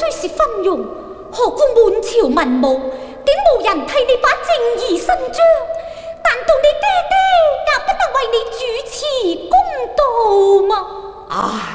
雖是昏庸，何故滿朝文武，點無人替你把正義伸張？難道你爹爹也不能為你主持公道嗎？ 唉，